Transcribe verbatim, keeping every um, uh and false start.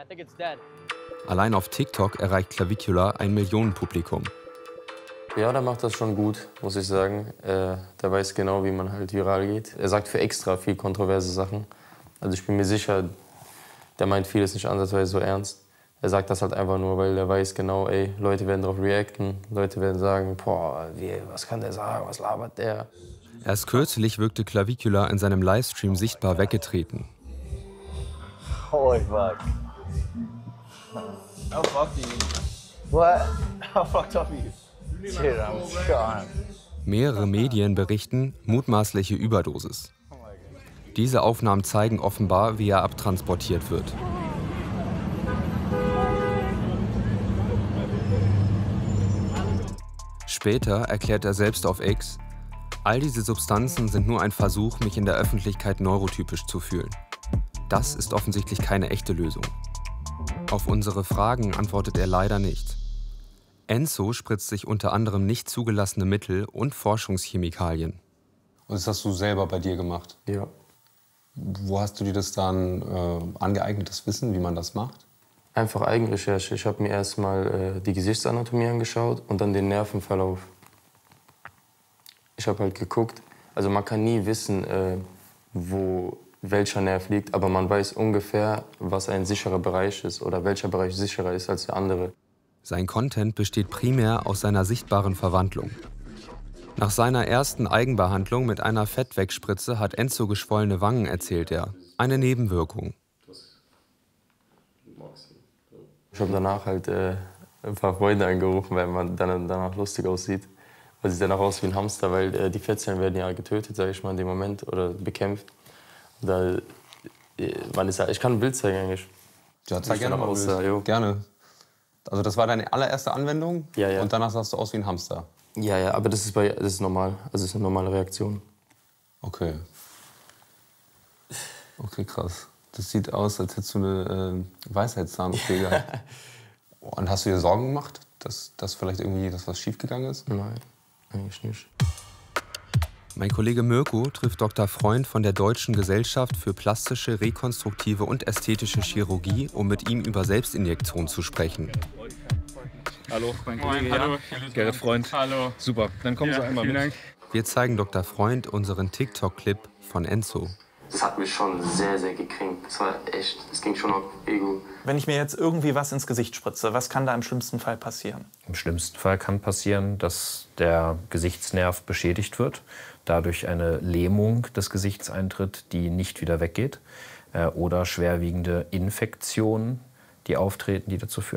Allein auf TikTok erreicht Clavicula ein Millionenpublikum. Ja, der macht das schon gut, muss ich sagen. Äh, der weiß genau, wie man halt viral geht. Er sagt für extra viel kontroverse Sachen. Also ich bin mir sicher, der meint vieles nicht ansatzweise so ernst. Er sagt das halt einfach nur, weil er weiß genau, ey, Leute werden darauf reacten. Leute werden sagen, boah, wie, was kann der sagen, was labert der? Erst kürzlich wirkte Clavicula in seinem Livestream sichtbar weggetreten. Holy fuck. How fucked are you? What? How fucked up are you? Dude, I'm gone. Mehrere Medien berichten mutmaßliche Überdosis. Diese Aufnahmen zeigen offenbar, wie er abtransportiert wird. Später erklärt er selbst auf X, all diese Substanzen sind nur ein Versuch, mich in der Öffentlichkeit neurotypisch zu fühlen. Das ist offensichtlich keine echte Lösung. Auf unsere Fragen antwortet er leider nicht. Enzo spritzt sich unter anderem nicht zugelassene Mittel und Forschungschemikalien. Und das hast du selber bei dir gemacht? Ja. Wo hast du dir das dann äh, angeeignet, das Wissen, wie man das macht? Einfach Eigenrecherche. Ich habe mir erstmal äh, die Gesichtsanatomie angeschaut und dann den Nervenverlauf. Ich habe halt geguckt, also man kann nie wissen, äh, wo welcher Nerv liegt, aber man weiß ungefähr, was ein sicherer Bereich ist oder welcher Bereich sicherer ist als der andere. Sein Content besteht primär aus seiner sichtbaren Verwandlung. Nach seiner ersten Eigenbehandlung mit einer Fettwegspritze hat Enzo geschwollene Wangen, erzählt er. Eine Nebenwirkung. Ich habe danach halt äh, ein paar Freunde angerufen, weil man dann danach lustig aussieht. Man sieht danach aus wie ein Hamster, weil äh, die Fettzellen werden ja getötet, sage ich mal, in dem Moment oder bekämpft. Da, äh, man ist ja, ich kann ein Bild zeigen eigentlich. Ja, zeig gerne mal aus, Bild. ja, Gerne. Also das war deine allererste Anwendung ja, ja. Und danach sahst du aus wie ein Hamster? Ja, ja, aber das ist, bei, das ist normal. Also das ist eine normale Reaktion. Okay. Okay, krass. Das sieht aus, als hättest du eine äh, Weisheitszahn-O P gehabt. Und hast du dir Sorgen gemacht, dass, dass vielleicht irgendwie dass was schiefgegangen ist? Nein, eigentlich nicht. Mein Kollege Mirko trifft Doktor Freund von der Deutschen Gesellschaft für plastische, rekonstruktive und ästhetische Chirurgie, um mit ihm über Selbstinjektion zu sprechen. Hallo, mein Kollege. Moin, hallo. Gerrit Freund. Hallo. Super, dann kommen ja, Sie einmal mit. Dank. Wir zeigen Doktor Freund unseren TikTok-Clip von Enzo. Das hat mich schon sehr, sehr gekränkt. Das war echt, das ging schon auf Ego. Wenn ich mir jetzt irgendwie was ins Gesicht spritze, was kann da im schlimmsten Fall passieren? Im schlimmsten Fall kann passieren, dass der Gesichtsnerv beschädigt wird, dadurch eine Lähmung des Gesichts eintritt, die nicht wieder weggeht, äh, oder schwerwiegende Infektionen, die auftreten, die dazu führen.